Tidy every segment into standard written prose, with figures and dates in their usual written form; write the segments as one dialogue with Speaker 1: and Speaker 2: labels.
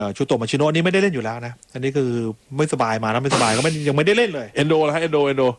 Speaker 1: ชูโตะมาชิโนะนี่ไม่ได้เล่นอยู่แล้วนะอันนี้คือไม่สบายมาแล้วไม่สบายก็ยังไม่ได้เล่นเลย
Speaker 2: เอนโดนะฮะเอนโด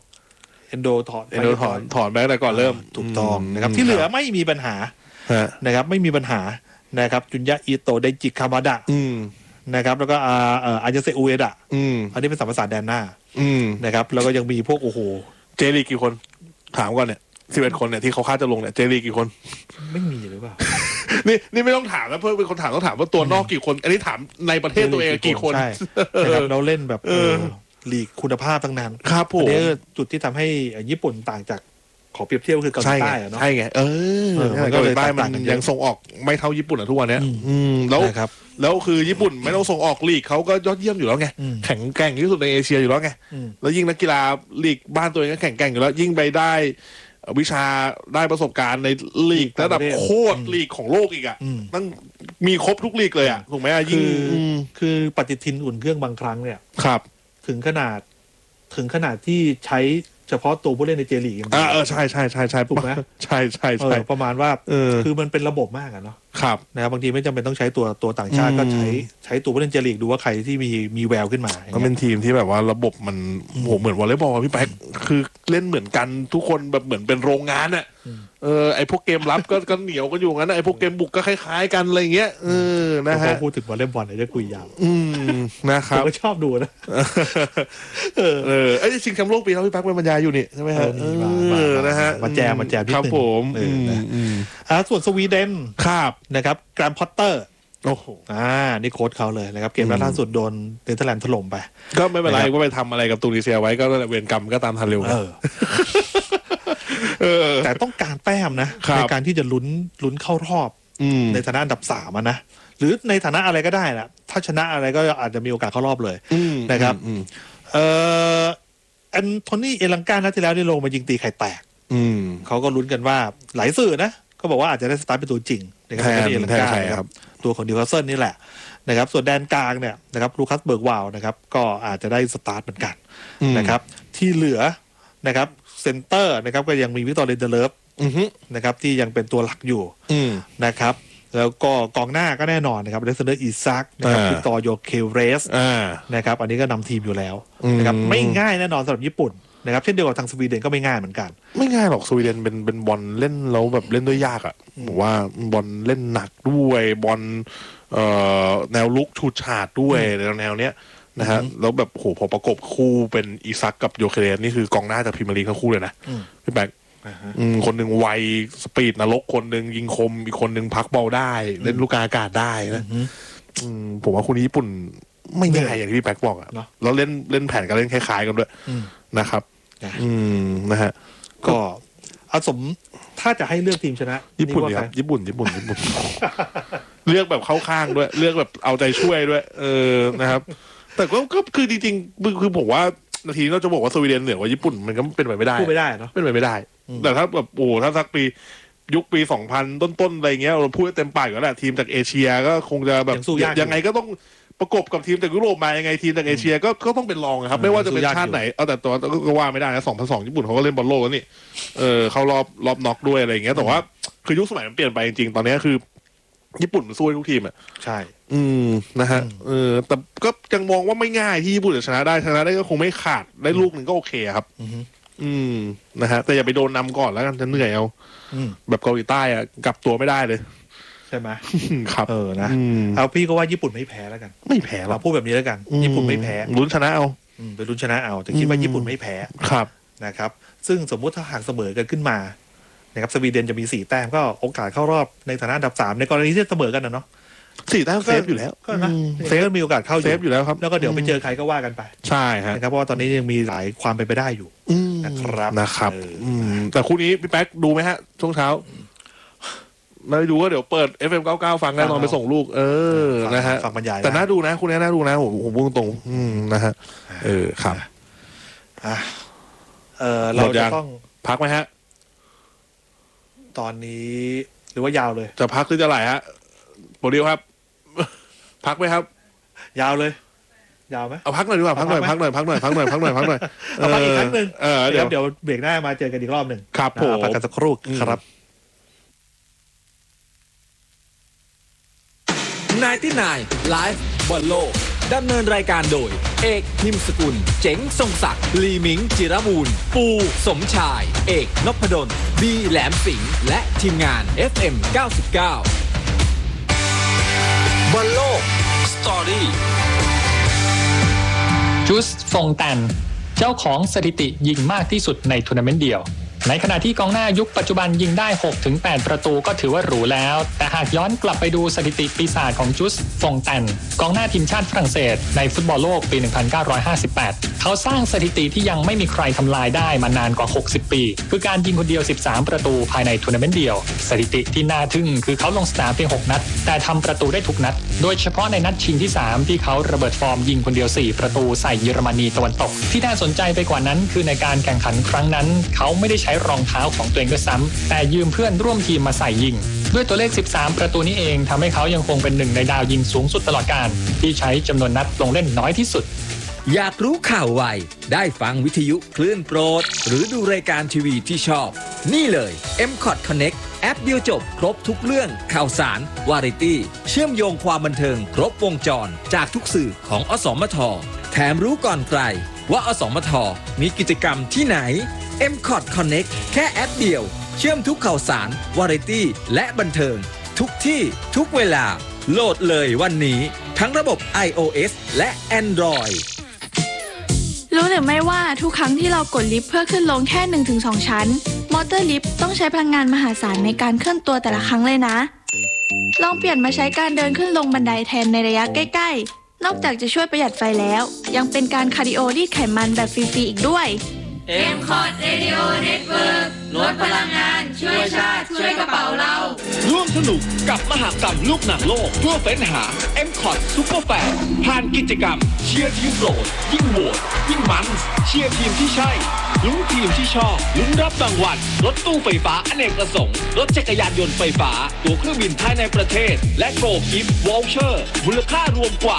Speaker 2: ถอนแบงค์แต่ก่อนเริ่ม
Speaker 1: ถูกต้องนะครับที่เหลือไม่มีปัญหานะครับไม่มีปัญหานะครับจุนยะอิโตะไดจิคามาดะนะครับแล้วก็อาจจะเซอุเอดะอันนี้เป็นสัมภาษาแดนหน้านะครับแล้วก็ยังมีพวกโอ้โห
Speaker 2: เจลีกี่คนถามก่อนเนี่ย11 คนเนี่ยที่เขาคาดจะลงเนี่ยเจลีกี่คน
Speaker 1: ไม่มีหรือเปล่า
Speaker 2: นี่ไม่ต้องถามแล้วเพื่อนเป็นคนถามต้องถามว่าตัวนอกกี่คนอันนี้ถามในประเทศตัวเองกี่คน
Speaker 1: ใช่นะครับเราเล่นแบบลีกคุณภาพทั้งนั้น
Speaker 2: ครับผม
Speaker 1: อันนี้จุดที่ทำให้ญี่ปุ่นต่างจากขอเปรียบเทียบคือเกาหลีใต้เนาะ
Speaker 2: ใช่ไงเกาหลีใต้มันยังส่งออกไม่เท่าญี่ปุ่นทุกวันนี้แล้วคือญี่ปุ่นไม่ต้องส่งออกลีกเขาก็ยอดเยี่ยมอยู่แล้วไงแข็งแกร่งที่สุดในเอเชียอยู่แล้วไงแล้วยิ่งนักกีฬาลีกบ้านตัวเองก็แข็งแกร่งอยู่แล้วยิ่งไปได้วิชาได้ประสบการณ์ในลีกระดับโคตรลีกของโลกอีกอ่ะต้องมีครบทุกลีกเลยอ่ะถูกไหมยิ่ง
Speaker 1: คือปฏิทินอุ่นเครื่องบางครั้งเนี่ย
Speaker 2: ครับ
Speaker 1: ถึงขนาดที่ใช้เฉพาะตัวผู้เล่นในเจลีก
Speaker 2: ใช่
Speaker 1: ถูกไหม
Speaker 2: ใช่
Speaker 1: ประมาณว่าคือมันเป็นระบบมากอะเนาะ
Speaker 2: ครับ
Speaker 1: นะครับบางทีไม่จำเป็นต้องใช้ตัวต่างชาติก็ใช้ตัวผู้เล่นเจลีกดูว่าใครที่มีแววขึ้นมา
Speaker 2: ก็เป็นทีมที่แบบว่าระบบมันโหเหมือนวอลเลย์บอลพี่แป๊กคือเล่นเหมือนกันทุกคนแบบเหมือนเป็นโรงงานอะไอพวกเกมรับก็เหนียวกันอยู่งั้นไอพวกเกมบุกก็คล้ายๆกันอะไรเงี้ยนะฮะ
Speaker 1: พอพูดถึงวอลเลย์บอลเนี่ยจะคุยยาว
Speaker 2: นะครับ
Speaker 1: ผมก็ชอบดูนะ
Speaker 2: ไอ้ชิงแชมป์โลกปีแล้วพี่แป๊กเป็นบรรยายอยู่นี่ใช่ไหมฮะนะฮะ
Speaker 1: มาแจมนิดนึง
Speaker 2: ครับผม
Speaker 1: ส่วนสวีเดน
Speaker 2: ครับ
Speaker 1: นะครับแกรมพอตเตอร์
Speaker 2: โอ้โห
Speaker 1: นี่โค้ชเขาเลยนะครับเกมล่าสุดโดนเนเธอร์แลนด์ถล่มไป
Speaker 2: ก็ไม่เป็นไรก็ไปทำอะไรกับตูนิเซียไว้ก็เวรกรรมก็ตามทันเร็ว
Speaker 1: แต่ต้องการแต้มนะในการที่จะลุ้นเข้ารอบในฐานะอันดับ3นะหรือในฐานะอะไรก็ได้นะถ้าชนะอะไรก็อาจจะมีโอกาสเข้ารอบเลยนะครับแอนโทนีเอลังกานัดที่แล้วนี่ลงมายิงตีไข่แตกเขาก็ลุ้นกันว่าหลายสื่อนะก็บอกว่าอาจจะได้สตาร์ทเป็นตัวจริงนะครับแอนโทนีเอลังกาครับตัวของนิวคาสเซิลนี่แหละนะครับส่วนแดนกลางเนี่ยนะครับลูคัสเบิร์กวาวนะครับก็อาจจะได้สตาร์ทเหมือนกันนะครับที่เหลือนะครับเซนเตอร์นะครับก็ยังมีวิกตอร์ เลนเดเลฟนะครับที่ยังเป็นตัวหลักอยู่นะครับแล้วก็กองหน้าก็แน่นอนนะครับอเล็กซานเดอร์อิซักนะครับวิกตอร์โยเคเรสนะครับอันนี้ก็นำทีมอยู่แล้วนะครับไม่ง่ายแน่นอนสำหรับญี่ปุ่นนะครับเช่นเดียวกับทางสวีเดนก็ไม่ง่ายเหมือนกัน
Speaker 2: ไม่ง่ายหรอกสวีเดนเป็นบอลเล่นแล้วแบบเล่นด้วยยากอ่ะผมว่าบอลเล่นหนักด้วยบอลแนวลุกชูชาดด้วยแนวเนี้ยนะฮะแล้วแบบโหพอประกบคู่เป็นอีซักกับโยเคเรสนี่คือกองหน้าจากพรีเมียร์ลีกทั้งคู่เลยนะพี่แบงค์คนหนึ่งไวสปีดนรกคนหนึ่งยิงคมอีกคนหนึ่งพักบอลได้เล่นลูกกลางอากาศได้นะผมว่าคู่นี้ญี่ปุ่นไม่ง่ายอย่างที่พี่แบงค์บอกอ่ะแล้วเล่นแผนการเล่นคล้ายๆกันด้วยนะครับนะฮะ
Speaker 1: ก็เอาสมถ้าจะให้เลือกทีมชนะ
Speaker 2: ญี่ปุ่นครับญี่ปุ่นเลือกแบบเข้าข้างด้วยเลือกแบบเอาใจช่วยด้วยนะครับแต่ก็คือจริงๆคือผมว่านาทีเราจะบอกว่าสวีเดนเหนือกว่าญี่ปุ่นมันก็เป็นไปไม่ได้
Speaker 1: พูดไม่ได้เนาะ
Speaker 2: เป็นไปไม่ได้แต่ถ้าแบบโอ้ถ้าสักปียุคปี 2000 ต้นๆอะไรเงี้ยเราพูดเต็มปากอยู่แล้วแหละทีมจากเอเชียก็คงจะแบบยังไงก็ต้องประกบกับทีมจากยุโรปมายังไงทีมจากเอเชียก็ต้องเป็นรองครับไม่ว่าจะเป็นชาติไหนเอาแต่ตัวก็ว่าไม่ได้นะ2002ญี่ปุ่นเขาก็เล่นบอลโลกแล้วนี่เข้ารอบน็อกด้วยอะไรอย่างเงี้ยแต่ว่าคือยุคสมัยมันเปลี่ยนไปจริงๆตอนนี้คือญี่ปุ่นมันสู้ทุกทีมอ่ะ
Speaker 1: ใช่
Speaker 2: นะฮะแต่ก็ยังมองว่าไม่ง่ายที่ญี่ปุ่นจะชนะได้ก็คงไม่ขาดได้ลูกหนึ่งก็โอเคครับนะฮะแต่อย่าไปโดนนำก่อนแล้วกันจะเหนื่อยเอาแบบเกาหลีใต้อ่ะกลับตัวไม่ได้เลย
Speaker 1: ใช่ไหม
Speaker 2: ครับ
Speaker 1: นะเอาพี่ก็ว่าญี่ปุ่นไม่แพ้แล้วกัน
Speaker 2: ไม่แพ้เรา
Speaker 1: พูดแบบนี้แล้วกันญี่ปุ่นไม่แพ้
Speaker 2: ลุ้นชนะเอา
Speaker 1: ไปลุ้นชนะเอาแต่คิดว่าญี่ปุ่นไม่แพ้
Speaker 2: ครับ
Speaker 1: นะครับซึ่งสมมุติถ้าหากเสมอกันขึ้นมานะครับสวีเดนจะมี4แต้มก็โอกาสเข้ารอบในฐานะอันดับ3ในกรณีที่เสมอกันนะเนาะ
Speaker 2: 4แต้มเซฟอยู่แล้ว
Speaker 1: ก็นะเซฟมีโอกาสเข้า
Speaker 2: เซฟอยู่แล้วครับ
Speaker 1: แล้วก็เดี๋ยวไปเจอใครก็ว่ากันไป
Speaker 2: ใช่ฮะ
Speaker 1: นะครับเพราะว่าตอนนี้ยังมีหลายความเป็นไปได้อยู่
Speaker 2: นะครับแต่คู่นี้พี่แป๊กดูไหมฮะช่วงเช้าไม่ดูก็เดี๋ยวเปิด FM99 ฟังแน่นอนไปส่งลูกนะฮะ
Speaker 1: ฟังบรรยาย
Speaker 2: แต่น่าดูนะคู่นี้น่าดูนะผมพูดตรงนะฮะครับ
Speaker 1: เราจะต้อง
Speaker 2: พักไหมฮะ
Speaker 1: ตอนนี้หรือว่ายาวเลย
Speaker 2: จะพักหรือจะไหลฮะโปรดิวครับพักไหมครับ
Speaker 1: ยาวเลยยาวไหม
Speaker 2: เอาพักหน่อยดีกว่าพักหน่อยเอาพักอีกครั้งหนึ่ง
Speaker 1: เดี๋ยวเบรกหน้ามาเจอกันอีกรอบหนึ่ง
Speaker 2: ครับผม
Speaker 1: พักกันสักครู่ครับ
Speaker 3: 99 Live บอลโลกดำเนินรายการโดยเอกนิมสกุลเจ๋งทรงศักดิ์ลีมิงจิรบูรณ์ปูสมชายเอกนพดลบีแหลมสิงห์และทีมงาน FM 99บอลโลกสตอรี่
Speaker 4: จุสฟงแตนเจ้าของสถิติยิงมากที่สุดในทัวร์นาเมนต์เดียวในขณะที่กองหน้ายุคปัจจุบันยิงได้ 6-8 ประตูก็ถือว่าหรูแล้วแต่หากย้อนกลับไปดูสถิติปีศาจของจุสฟงแตนกองหน้าทีมชาติฝรั่งเศสในฟุตบอลโลกปี 1958 เขาสร้างสถิติที่ยังไม่มีใครทำลายได้มานานกว่า 60 ปีคือการยิงคนเดียว 13 ประตูภายในทัวร์นาเมนต์เดียวสถิติที่น่าทึ่งคือเขาลงสนามเพียง 6 นัดแต่ทำประตูได้ทุกนัดโดยเฉพาะในนัดชิงที่ 3 ที่เขาระเบิดฟอร์มยิงคนเดียว 4 ประตูใส่เยอรมนีตะวันตกที่น่าสนใจไปกว่านั้นคือในการแข่งขันครั้งนั้นเขาไม่ได้ใช้รองเท้าของตัวเองด้วยซ้ำแต่ยืมเพื่อนร่วมทีมมาใส่ยิงด้วยตัวเลข 13 ประตูนี้เองทำให้เขายังคงเป็นหนึ่งในดาวยิงสูงสุดตลอดกาลที่ใช้จำนวนนัดลงเล่นน้อยที่สุด
Speaker 3: อยากรู้ข่าวไวได้ฟังวิทยุคลื่นโปรดหรือดูรายการทีวีที่ชอบนี่เลย MCOT Connect แอปเดียวจบครบทุกเรื่องข่าวสารวาไรตี้เชื่อมโยงความบันเทิงครบวงจรจากทุกสื่อของอสมทแถมรู้ก่อนใครว่าอสมทมีกิจกรรมที่ไหน MCOT Connect แค่แอปเดียวเชื่อมทุกข่าวสารวาไรตี้และบันเทิงทุกที่ทุกเวลาโหลดเลยวันนี้ทั้งระบบ iOS และ Android
Speaker 5: รู้หรือไม่ว่าทุกครั้งที่เรากดลิฟต์เพื่อขึ้นลงแค่ 1-2 ชั้นมอเตอร์ลิฟต์ต้องใช้พลังงานมหาศาลในการเคลื่อนตัวแต่ละครั้งเลยนะลองเปลี่ยนมาใช้การเดินขึ้นลงบันไดแทนในระยะใกล้ๆนอกจากจะช่วยประหยัดไฟแล้วยังเป็นการคาร์ดิโอรีดไขมันแบบฟรีๆอีกด้วย
Speaker 6: MCOT Radio Network ลดพลังงานช่วยชาติช่วยกระเป๋าเรา
Speaker 3: ร่วมสนุกกับมหกรรมลูกหนังโลกเพื่อเฟ้นหา MCOT Super Fan ผ่านกิจกรรมเชียร์ทีมโปรดยิ่งโหวตยิ่งมันเชียร์ทีมที่ใช่ลุ้นทีมที่ชอบลุ้นรับรางวัลรถตู้ไฟฟ้าอเนกประสงค์รถจักรยานยนต์ไฟฟ้าตั๋วเครื่องบินภายในประเทศและโกลกิฟต์วอลเชอร์มูลค่ารวมกว่า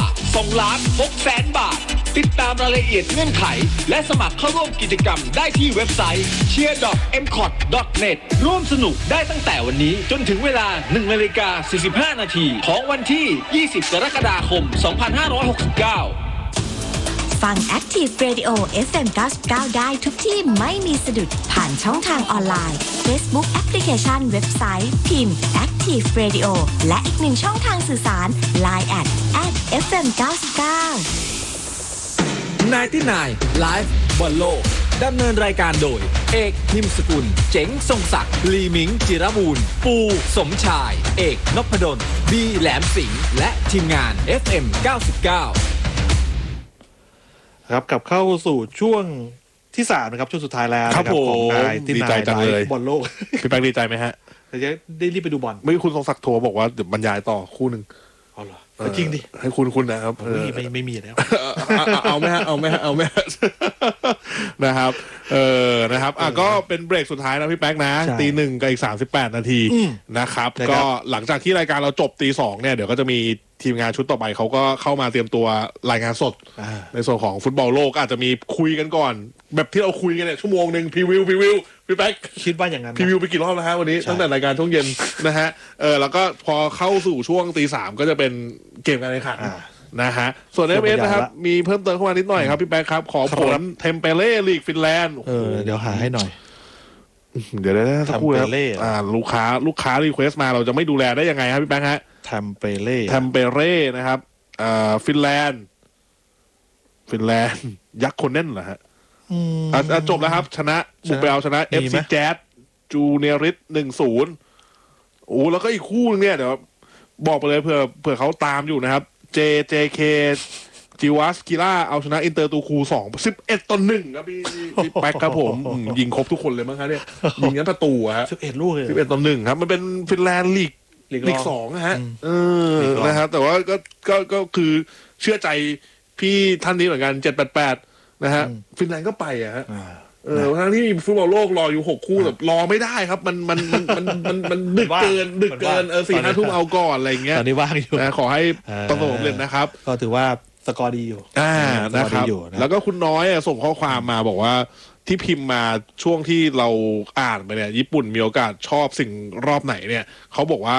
Speaker 3: 2,600,000 บาทติดตามรายละเอียดเงื่อนไขและสมัครเข้าร่วมกิจกรรมได้ที่เว็บไซต์ cheer.mcot.net ร่วมสนุกได้ตั้งแต่วันนี้จนถึงเวลา 1:45 นาทีของวันที่ 20 กรกฎาคม 2569
Speaker 7: ฟัง Active Radio FM 99 ได้ทุกที่ไม่มีสะดุดผ่านช่องทางออนไลน์ Facebook แอปพลิเคชันเว็บไซต์พิมพ์ Active Radio และอีกหนึ่งช่องทางสื่อสาร Line @FM 99
Speaker 3: 99 Live บอลโลกดำเนินรายการโดยเอกนิมสกุลเจ๋งทรงศักดิ์ลีมิงจิรบูรณ์ปูสมชายเอกนพดลบีแหลมสิงห์และทีมงาน FM 99
Speaker 1: ครับกลับเข้าสู่ช่วงที่3นะครับช่วงสุดท้ายแล้ว
Speaker 2: ครับผมดีใจจังเลย
Speaker 1: บอลโลก
Speaker 2: พี่แป๊กดีใจไหมฮะ
Speaker 1: จะได้รีบไปดูบอล
Speaker 2: ไม่คุณทรงศักดิ์โทรบอกว่าเดี๋ยวบรรยายต่อคู่นึง
Speaker 1: อ๋อเหรอจริงดิ
Speaker 2: ให้คุณนะครับ
Speaker 1: ไม่มีแล้ว
Speaker 2: เอาไหมฮะนะครับนะครับก็เป็นเบรกสุดท้ายนะพี่แป๊กนะ 1:00 กับอีก38 นาทีนะครับก็หลังจากที่รายการเราจบ 2:00 เนี่ยเดี๋ยวก็จะมีทีมงานชุดต่อไปเขาก็เข้ามาเตรียมตัวรายงานสดในส่วนของฟุตบอลโลกอาจจะมีคุยกันก่อนแบบที่เราคุยกันเนี่ยชั่วโมงนึงพรีวิวพี่แป๊ก
Speaker 1: คิดว่าอย่างนั้น
Speaker 2: พรีวิวไปกี่รอบแล้วฮะวันนี้ตั้งแต่รายการช่วงเย็นนะฮะแล้วก็พอเข้าสู่ช่วง 3:00 ก็จะเป็นเกมการแข่งขันนะฮะส่วน FS นะครับมีเพิ่มเติมเข้ามานิดหน่อยครับพี่แป๊กครับขอผลเทมเปเล่ลีกฟินแลนด์
Speaker 1: เดี๋ยวหาให้หน่อย
Speaker 2: เดี๋ยวได้สักครู่ครับลูกค้ารีเควสต์มาเราจะไม่ดูแลได้ยังไงครับพี่แป๊กฮะ
Speaker 1: เทมเปเล่
Speaker 2: นะครับฟินแลนด์ยักษ์คนแน่นเหรอฮะจบแล้วครับชนะบุกไปเอาชนะ FC Jazz จูเนียริส 1-0 โอ้แล้วก็อีกคู่นึงเนี่ยเดี๋ยวบอกไปเลยเผื่อเขาตามอยู่นะครับ JJK จิวัสกิล่าเอาชนะอินเตอร์ตูคู11-1ครับพี่แป๊กครับผมยิงครบทุกคนเลยมั้งครับเนี่ยยิงยันประตูฮะ
Speaker 1: 11 ลูกเลย
Speaker 2: 11-1ครับมันเป็นฟินแลนด์ลีก2นะฮะนะครับแต่ว่าก็คือเชื่อใจพี่ท่านนี้เหมือนกัน788นะฮะฟินแลนด์ก็ไปอะฮะทั้งที่ฟุตบอลโลกรออยู่6คู่แบบรอไม่ได้ครับมันดึกเกิน4-5 ทุ่มเอาก่อนอะไรเงี้ย
Speaker 1: ตอนนี้ว่างอยู่
Speaker 2: ขอให้ประสบความสำเร็จนะครับ
Speaker 1: ก็ถือว่าสกอร์ดีอยู่
Speaker 2: นะครับแล้วก็คุณน้อยส่งข้อความมาบอกว่าที่พิมพ์มาช่วงที่เราอ่านไปเนี่ยญี่ปุ่นมีโอกาสชอบสิ่งรอบไหนเนี่ยเขาบอกว่า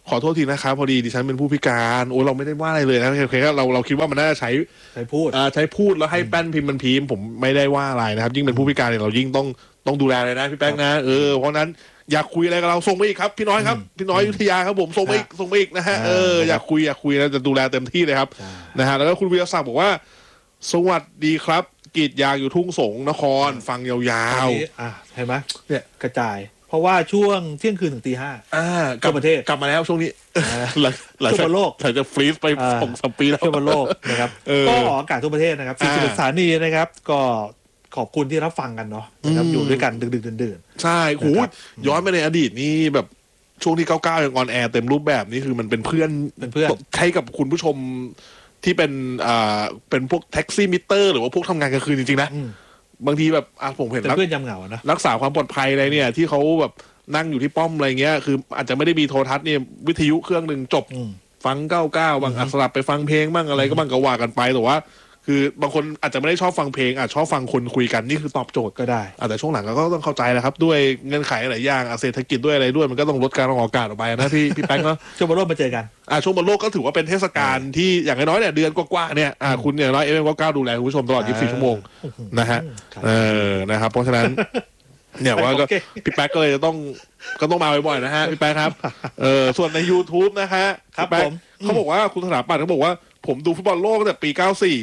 Speaker 2: ขอโทษทีนะครับพอดีดิฉันเป็นผู้พิการโอ้เราไม่ได้ว่าอะไรเลยนะแค่เราคิดว่ามันน่าจะใช้
Speaker 1: พูด
Speaker 2: ใช้พูดแล้วให้แป้นพิมพ์มันพิมพ์ผมไม่ได้ว่าอะไรนะครับยิ่งเป็นผู้พิการเนี่ยเรายิ่งต้องดูแลเลยนะพี่แป้งนะเพราะนั้นอยากคุยอะไรกับเราส่งมาอีกครับพี่น้อยครับพี่น้อยอยุธยาครับผมส่งมาอีกนะฮะอยากคุยแล้วจะดูแลเต็มที่เลยครับนะฮะแล้วก็คุณวีรศักดิ์บอกว่าสวัสดีครับกรีดยางอยู่ทุ่งสงนครฟังยาว
Speaker 1: ๆเห็นไหมเนี่ยกระจายเพราะว่าช่วงเที่ยงคืนถึงตีห้ากลับประเทศ
Speaker 2: กลับมาแล้วช่วงนี้หลังจาก
Speaker 1: โลก
Speaker 2: จะฟรีซไป2-3 ปีแล้ว
Speaker 1: ทั่วโลกนะครับก็ออกอากาศทั่วประเทศนะครับ41สถานีนะครับก็ขอบคุณที่รับฟังกันเนาะนะครับอยู่ด้วยกันดึกๆดื่น
Speaker 2: ๆใช่โหย้อนไปในอดีตนี่แบบช่วงที่99ยังออนแอร์เต็มรูปแบบนี่คือมันเป็นเพื่อนใช้กับคุณผู้ชมที่เป็นพวกแท็กซี่มิเตอร์หรือว่าพวกทำงานกลางคืนจริงๆนะบางทีแบบผมเห็น
Speaker 1: เพื่อนยามเหงานะ
Speaker 2: รักษาความปลอดภัยอะไรเนี่ยที่เขาแบบนั่งอยู่ที่ป้อมอะไรเงี้ยคืออาจจะไม่ได้มีโทรทัศน์เนี่ยวิทยุเครื่องนึงจบฟัง99บางสลับไปฟังเพลงบ้างอะไรก็บ้างก็ว่ากันไปแต่ว่าคือบางคนอาจจะไม่ได้ชอบฟังเพลงอาจชอบฟังคนคุยกันนี่คือตอบโจทย์
Speaker 1: ก็ได้
Speaker 2: แต่ช่วงหลังก็ต้องเข้าใจแหละครับด้วยเงื่อนไขหลายอย่างเศรษฐกิจด้วยอะไรด้วยมันก็ต้องลดการออกอากาศออกไปนะพี่แป๊กเนาะ
Speaker 1: ช่วงบอลโลกมาเจอกัน
Speaker 2: ช่วงบอลโลกก็ถือว่าเป็นเทศกาลที่อย่างน้อยเนี่ยเดือนกว่าๆเนี่ยคุณอย่างน้อยFM 99ดูแลคุณผู้ชมตลอด24ชั่วโมงนะฮะนะครับเพราะฉะนั้นเนี่ยว่าก็พี่แป๊กก็เลยจะต้องมาบ่อยๆนะฮะพี่แป๊กครับส่วนใน YouTube นะฮะ
Speaker 1: ครับผม
Speaker 2: เขาบอกว่าคุณสถาปัตย์เขาบอกว่าผมดูฟุตบอลโลกตั้งแต่ปี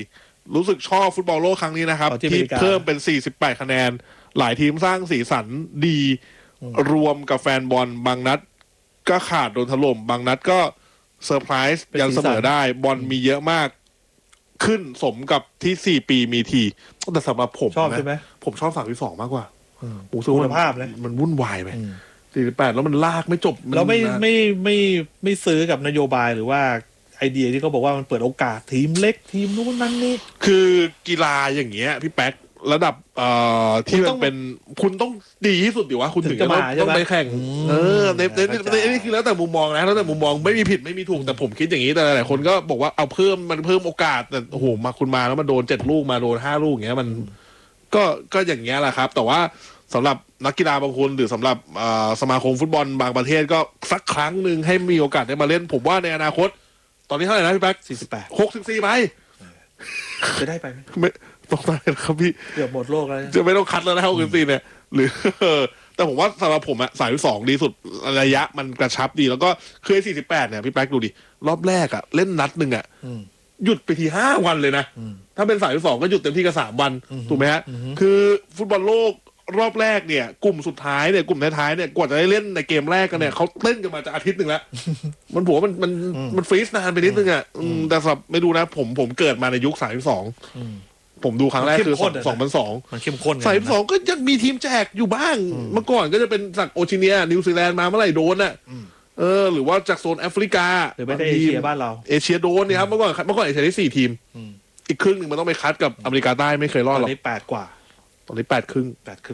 Speaker 2: 94รู้สึกชอบฟุตบอลโลกครั้งนี้นะครับที่เพิ่มเป็น48คะแนนหลายทีมสร้างสีสันดีรวมกับแฟนบอลบางนัดก็ขาดโดนถล่มบางนัดก็เซอร์ไพรส์ยันเสมอได้บอลมีเยอะมากขึ้นสมกับที่4ปีมีทีแต่สำหรับผม
Speaker 1: ชอบใช่ไหม
Speaker 2: ผมชอบฝั่งที่2มากกว่า
Speaker 1: คุณภาพเลย
Speaker 2: มันวุ่นวายไป48แล้วมันลากไม่จบ
Speaker 1: แล้วไม่ซื้อกับนโยบายหรือว่าไอเดียที่เขาบอกว่ามันเปิดโอกาสทีมเล็กทีมนู้นนั่นนี่
Speaker 2: คือกีฬาอย่างเงี้ยพี่แป๊กระดับที่มันเป็นคุณต้องดีที่สุดดิวะคุณถึงจะต้องไปแข่งในนี่คือแล้วแต่มุมมองนะแล้วแต่มุมมองไม่มีผิดไม่มีถูกแต่ผมคิดอย่างนี้แต่หลายคนก็บอกว่าเอาเพิ่มโอกาสแต่โอ้โหมาคุณมาแล้วมันโดน7ลูกมาโดน5ลูกอย่างเงี้ยมันก็อย่างเงี้ยแหละครับแต่ว่าสำหรับนักกีฬาบางคนหรือสำหรับสมาคมฟุตบอลบางประเทศก็สักครั้งหนึ่งให้มีโอกาสได้มาเล่นผมว่าในอนาคตตอนนี้เท่าไหร่นะพี่แป๊ก64ไป
Speaker 1: จะได้ไปไหม
Speaker 2: ไม่ต้องได้ครับพี่
Speaker 1: เกือบหมดโลกแล้ว
Speaker 2: จะไม่ต้องคัดแล้วนะ64เนี่ยหรือแต่ผมว่าสำหรับผมอะ32ดีสุดระยะมันกระชับดีแล้วก็คือ48เนี่ยพี่แป๊กดูดิรอบแรกอะเล่นนัดนึงอะหยุดไปที5วันเลยนะถ้าเป็น32ก็หยุดเต็มที่ก็3วันถูกไหมฮะคือฟุตบอลโลกรอบแรกเนี่ยกลุ่มสุดท้ายเนี่ยกลุ่มท้ายๆเนี่ยกว่าจะได้เล่นในเกมแรกกันเนี่ยเขาเล่นกันมาจะอาทิตย์นึงแล้วมันผมว่ามันฟรีซนานไปนิดนึงอ่ะแต่สำหรับไม่ดูนะผมเกิดมาในยุค32ผมดูครั้งแรกคือ2002
Speaker 1: มันเข้มข้น
Speaker 2: 32ก็ยังมีทีมแจกอยู่บ้างเมื่อก่อนก็จะเป็นจากโอชิเนียนิวซีแลนด์มาเมื่อไหร่โดนอ่ะหรือว่าจากโซนแอฟริกา
Speaker 1: หรือไม่ได้เอเชียบ้านเรา
Speaker 2: เอเชียโดนเนี่ยครับเมื่อก่อนเอเชียได้4ทีมอีกครึ่งนึงมันต้องไปคัดกับอเมริกาใต้ไม่เคยรอดหรอก
Speaker 1: ตอนนี้8กว่า
Speaker 2: ตอนนี้8ครึ่ง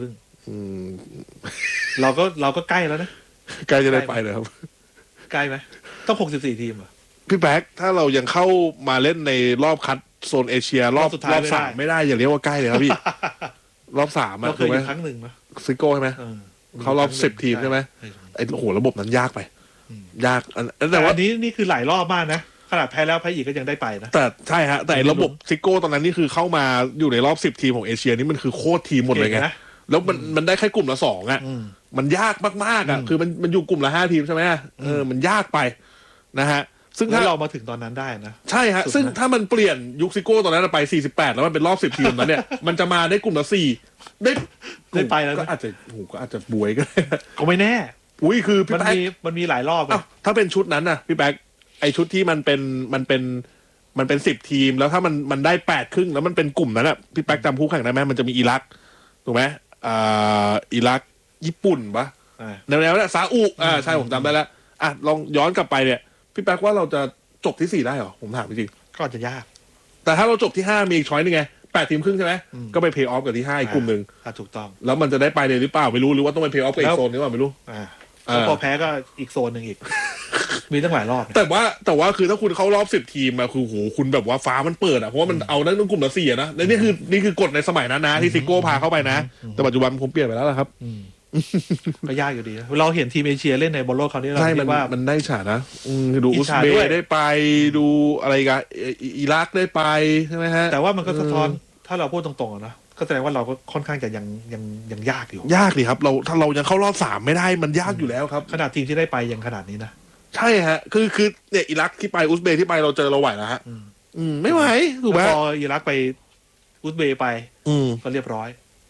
Speaker 1: เราก็ใกล้แล้วนะ
Speaker 2: ใกล้จะได้ไปเลยครับ
Speaker 1: ใกล้ไหมต้อง64ทีมอ่ะ
Speaker 2: พี่แบ๊กถ้าเรายังเข้ามาเล่นในรอบคัดโซนเอเชียรอบ3ไม่ได้อย่าเรียกว่าใกล้เลยครับพี่รอบ3
Speaker 1: เราเคยอยู่ครั้งหนึ่งมั้ย
Speaker 2: ซิโก้ใช่ไหมเขารอบ10ทีมใช่ไหมไอ้โหระบบนั้นยากไปยาก
Speaker 1: แต่ว่านี่คือหลายรอบมากนะขนาดแพ้แล้วแพ้อีกก็ยังได้ไปนะ
Speaker 2: แต่ใช่ฮะแต่ระบบซิโก้ตอนนั้นนี่คือเข้ามาอยู่ในรอบ10ทีมของเอเชียนี่มันคือโคตรทีมหมดเลยไงแล้วมันได้แค่กลุ่มละ2อ่ะมันยากมากๆอ่ะคือมันอยู่กลุ่มละ5ทีมใช่ไหมมันยากไปนะฮะซึ่ง
Speaker 1: ถ้าเรามาถึงตอนนั้นได้นะ
Speaker 2: ใช่ฮะซึ่งถ้ามันเปลี่ยนยุคซิโก้ตอนนั้นไป48แล้วมันเป็นรอบ10ทีมนั้นเนี่ยมันจะมาได้กลุ่มละ4ได้
Speaker 1: ไปแล้ว
Speaker 2: ก็อาจจะบวยก็
Speaker 1: ก็ไม่แน่
Speaker 2: อุ้ยคือ
Speaker 1: มันมีหลายรอบ
Speaker 2: ถ้าเป็นชุดนั้นน่ะพี่แบ๊กไอชุดที่มันเป็น10ทีมแล้วถ้ามันได้8ครึ่งแล้วมันเป็นกลุ่มนั้นอ่ะพี่แป๊กจำคู่แข่งได้ไหมมันจะมีอิรักถูกไหมอิรักญี่ปุ่นปะแนวๆนั้นซาอุใช่ผมจำได้แล้วลองย้อนกลับไปเนี่ยพี่แป๊กว่าเราจะจบที่4ได้เหรอผมถามจริง
Speaker 1: ก็จะยาก
Speaker 2: แต่ถ้าเราจบที่5มีอีกช้อยนึงไง8ทีมครึ่งใช่ไหมก็ไปเพย์ออฟกับที่5อีกกลุ่มนึง
Speaker 1: ถูกต้อง
Speaker 2: แล้วมันจะได้ไปเลยหรือเปล่าไม่รู้หรือว่าต้องไปเพย์ออฟกับอีกโซนนึงว่าไม่รู้
Speaker 1: พอแพ้ก็อีกโซนหนึ่งอีกมีตั้งหลายรอบ
Speaker 2: แต่ว่าคือถ้าคุณเข้ารอบ10ทีมอะคือโหคุณแบบว่าฟ้ามันเปิดอะเพราะว่ามันเอาทั้งกลุ่มละ4นะและนี่คือกฎในสมัยนั้นนะที่ซิโก้พาเข้าไปนะแต่ปัจจุบันผมเปลี่ยนไปแล้วล่ะครับ
Speaker 1: ก็ยากอยู่ดีนะเราเห็นทีมเอเชียเล่นในบอลโลกคราวนี้เรา
Speaker 2: ใช่
Speaker 1: คิดว่า
Speaker 2: มันได้ฉานะดู
Speaker 1: อิ
Speaker 2: อุ
Speaker 1: จ
Speaker 2: ซ
Speaker 1: ฉา
Speaker 2: เบ
Speaker 1: ด้วย
Speaker 2: ย์ได้ไปดูอะไรกันอิรักได้ไปใช่ไหมฮะ
Speaker 1: แต่ว่ามันก็สะท้อนถ้าเราพูดตรงๆนะก็แสดงว่าเราก็ค่อนข้างจะยังยากอยู่
Speaker 2: ยากดิครับถ้าเรายังเข้ารอบ3ไม่ได้มันยากอยู่แล้วครับ
Speaker 1: ขนาดทีมที่ได้ไปยังขนาดนี้นะ
Speaker 2: ใช่ฮะคือเนี่ยอิรักที่ไปอุซเบย์ที่ไปเราเจอเราไหวแล้วฮะไม่ไหวถูกไหม
Speaker 1: พออิรักไปอุซเบย์ไปก็เรียบร้อย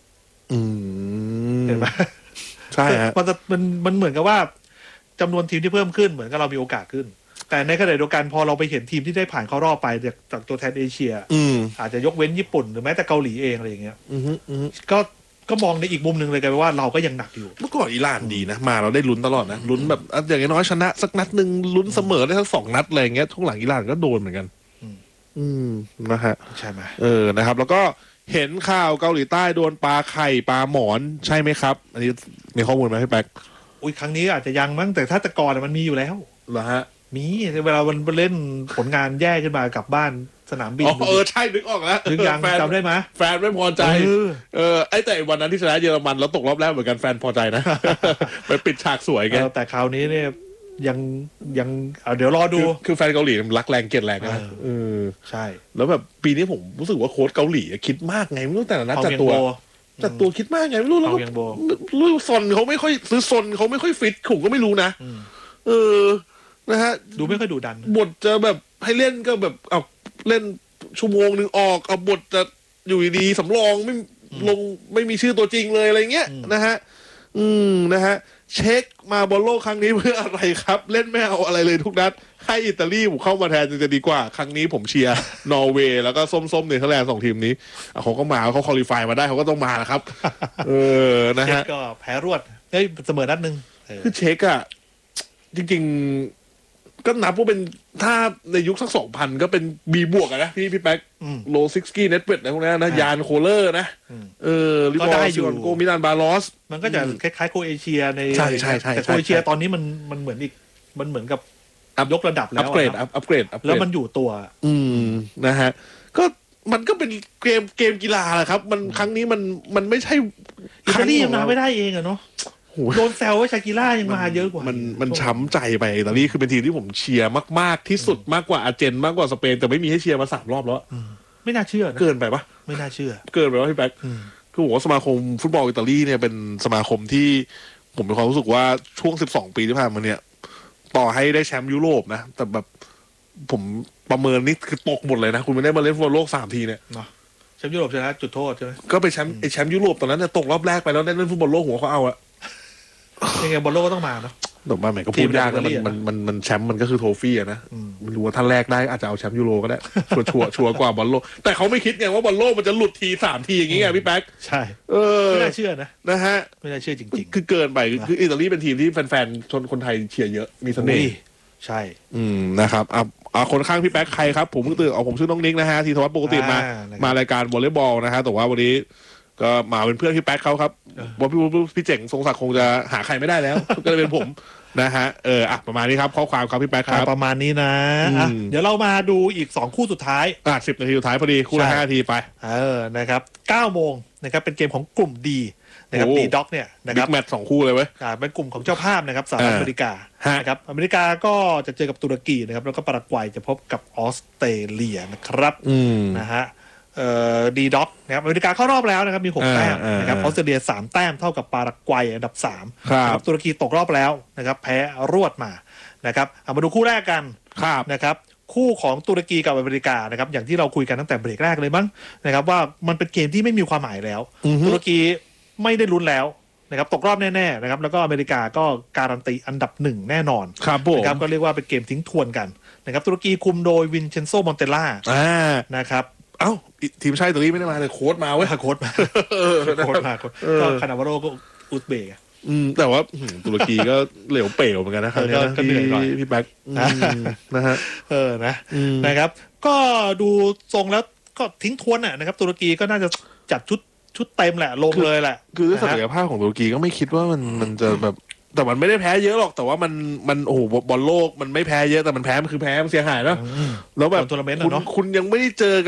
Speaker 1: เห็นไหม
Speaker 2: ใช่ฮะ
Speaker 1: มันเหมือนกับว่าจำนวนทีมที่เพิ่มขึ้นเหมือนกับเรามีโอกาสขึ้นแต่ในขณะเดียวกันพอเราไปเห็นทีมที่ได้ผ่านเข้ารอบไปจากตัวแทนเอเชียอาจจะยกเว้นญี่ปุ่นหรือแม้แต่เกาหลีเองอะไรอย่างเงี้ยก็มองในอีกมุมหนึ่งเลยกันว่าเราก็ยังหนักอยู่
Speaker 2: เมื่อก่อนอิหร่านดีนะมาเราได้ลุ้นตลอดนะลุ้นแบบอย่างน้อยชนะสักนัดหนึ่งลุ้นเสมอได้สัก2 นัดอะไรอย่างเงี้ยทุกหลังอิหร่านก็โดนเหมือนกันนะฮะ
Speaker 1: ใช่ไหม
Speaker 2: นะครับแล้วก็เห็นข่าวเกาหลีใต้โดนปลาไข่ปลาหมอนใช่ไหมครับอันนี้มีข้อมูลไหมพี่แป๊ก
Speaker 1: อุ้ยครั้งนี้อาจจะยังมั้งแต่ถ้าแต่ก่อนมันมีอยู่แล้ว
Speaker 2: เหรอฮะ
Speaker 1: มีเวลามันเล่นผลงานแย่ขึ้นมากลับบ้านสนามบิน
Speaker 2: ใช่นึกออกแล้ว
Speaker 1: นึกยังจำได้ไหม
Speaker 2: แฟนไม่พอใจไอ้แต่วันนั้นที่ชนะเยอรมันแล้วตกรอบแรกเหมือนกันแฟนพอใจนะ ไปปิดฉากสวยแก
Speaker 1: แต่คราวนี้เนี่ยยังเดี๋ยวรอดู
Speaker 2: คือแฟนเกาหลีรักแรงเกลียดแรงนะ
Speaker 1: ใช่
Speaker 2: แล้วแบบปีนี้ผมรู้สึกว่าโค้ชเกาหลีคิดมากไงไม่รู้แต่ละนัดจัดตัวคิดมากไงไม่รู้แล้วรู้ซนเขาไม่ค่อยซื้อซนเขาไม่ค่อยฟิตผมก็ไม่รู้นะนะฮะ
Speaker 1: ดูไม่ค่อยดุดัน
Speaker 2: บทจะแบบให้เล่นก็แบบเอาเล่นชั่วโมงนึงออกเอาบทจะอยู่ดีสำรองไม่ลงไม่มีชื่อตัวจริงเลยอะไรเงี้ยนะฮะนะฮะเช็คมาบอลโลกครั้งนี้เพื่ออะไรครับเล่นไม่เอาอะไรเลยทุกนัดให้อิตาลีผมเข้ามาแทนจะดีกว่าครั้งนี้ผมเชียร์นอร์เวย์แล้วก็ส้มๆเนเธอร์แลนด์2 ทีมนี้เขาก็มาเขาควอลิฟายมาได้เขาก็ต้องมานะครับนะฮะ
Speaker 1: ก็แพ้รวดเสมอนัดนึง
Speaker 2: คือเช็คอะจริงๆก็นับว่าเป็นถ้าในยุคสัก 2000ก็เป็น B บวกนะพี่แป๊กโลซิกสกี้เน็ตเวทอะไรพวกนี้นะยานโคเลอร์นะลิบอลซิออนโกมิลานบาลอส
Speaker 1: มันก็จะคล้ายๆโคเอเชียใน
Speaker 2: ใช่
Speaker 1: แต่โคเอเชียตอนนี้มันเหมือนอีกมันเหมือนกับยกระดับแล้ว
Speaker 2: อัปเกรด
Speaker 1: แล้วมันอยู่ตัว
Speaker 2: นะฮะก็มันก็เป็นเกมกีฬาแหละครับมันครั้งนี้มันไม่ใช่
Speaker 1: อิตาลียังมาไม่ได้เองอะเนาะโดนแซวว่าชากิล่ายังมาเยอะกว่า
Speaker 2: มันช้ำใจไปอิตาลีคือเป็นทีมที่ผมเชียร์มากๆที่สุดมากกว่าอาร์เจนมากกว่าสเปนแต่ไม่มีให้เชียร์มา3 รอบแล้ว
Speaker 1: ไม่น่าเชื่อ
Speaker 2: เกินไปปะ
Speaker 1: ไม่น่าเชื่อ
Speaker 2: เกินไปว่าพี่แป๊กคือผมว่าสมาคมฟุตบอลอิตาลีเนี่ยเป็นสมาคมที่ผมมีความรู้สึกว่าช่วง12 ปีที่ผ่านมาเนี่ยต่อให้ได้แชมป์ยุโรปนะแต่แบบผมประเมินนี่คือตกหมดเลยนะคุณไม่ได้มาเล่นฟุตบอลโลก3 ทีเนี่ย
Speaker 1: แชมป์ยุโรปชนะจุดโทษใช่ไหม
Speaker 2: ก็ไปแชมป์ยุโรปตอนนั้นเนี่ยตกรอบแรกไปแล้วได้เล่นฟุตบอลโลกหัวเขาเอาอะ
Speaker 1: ยังไงบอลโลกก็ต้องมาเนาะ
Speaker 2: ดอกมาใหม่ก็พูดยากนะมันแชมป์มันก็คือโทฟี่อะนะไม่รู้ว่าท่านแรกได้อาจจะเอาแชมป์ยูโรก็ได้ชัวร์กว่าบอลโลกแต่เขาไม่คิดไงว่าบอลโลกมันจะหลุดที3 ทีอย่างงี้ไงพี่แป๊ก
Speaker 1: ใช่ไม่น่าเชื่อนะ
Speaker 2: ฮะ
Speaker 1: ไม่น่าเชื่อจริง
Speaker 2: ๆคือเกินไปคืออิตาลีเป็นทีมที่แฟนๆชนคนไทยเชียร์เยอะมีเสน่ห์
Speaker 1: ใช่
Speaker 2: นะครับคนข้างพี่แป๊กใครครับผมเพิ่งตื่นผมชื่อน้องนิกนะฮะทีทวัฒน์ปกติมารายการวอลเลย์บอลนะฮะแต่ว่าวันนี้ก็มาเป็นเพื่อนพี่แป๊กเขาครับว่าพี่เจ๋งทรงศักดิ์คงจะหาใครไม่ได้แล้วก็เลยเป็นผมนะฮะประมาณนี้ครับข้อความครับพี่แป๊กครับ
Speaker 1: ประมาณนี้นะเดี๋ยวเรามาดูอีก2 คู่สุดท้าย
Speaker 2: 10 นาทีสุดท้ายพอดีคู่ละ5 นาทีไป
Speaker 1: นะครับ 9 โมงนะครับเป็นเกมของกลุ่มดีนะครับดีด็อกเนี่ยนะครับ
Speaker 2: บิ๊กแมตช์2 คู่เลยเว้ย
Speaker 1: เป็นกลุ่มของเจ้าภาพนะครับสหรัฐอเมริกานะครับอเมริกาก็จะเจอกับตุรกีนะครับแล้วก็ปารากวัยจะพบกับออสเตรเลียนะครับนะฮะดีด็อกนะครับอเมริกาเข้ารอบแล้วนะครับมี6 แต้มนะครับออสเตรเลีย3 แต้มเท่ากับปารากวัยอันดับ3ครับตุรกีตกรอบแล้วนะครับแพ้รวดมานะครับมาดูคู่แรกกันนะครับคู่ของตุรกีกับอเมริกานะครับอย่างที่เราคุยกันตั้งแต่เบรกแรกเลยมั้งนะครับว่ามันเป็นเกมที่ไม่มีความหมายแล้วตุรกีไม่ได้ลุ้นแล้วนะครับตกรอบแน่ๆนะครับแล้วก็อเมริกาก็การันตีอันดับ1แน่นอนนะครับก็เรียกว่าเป็นเกมทิ้งทวนกันนะครับตุรกีคุมโดยวินเชนโซมอนเตล่านะครับ
Speaker 2: ทีมชาติอิตาลีไม่ได้มาเลยโค้ชมาเว้ย
Speaker 1: โค้ชมาก็คานาบาโรก็อุซเบก
Speaker 2: แต่ว่าตุรกีก็เหลวเป๋วเหมือนกันนะครับ
Speaker 1: ก็เหนื่อยหน่อย
Speaker 2: พี่แบ็คนะฮะ
Speaker 1: นะครับก็ดูทรงแล้วก็ทิ้งทวนนะครับตุรกีก็น่าจะจัดชุดเต็มแหละลงเลยแหละ
Speaker 2: คือศักยภาพของตุรกีก็ไม่คิดว่ามันจะแบบแต่มันไม่ได้แพ้เยอะหรอกแต่ว่ามันโอ้โหบอลโลกมันไม่แพ้เยอะแต่มันแพ้มันคือแพ้มันเสียหายเนาะแล้วแบบ
Speaker 1: ทัวร์นาเมนต์
Speaker 2: คุณยังไม่ได้เจอกับ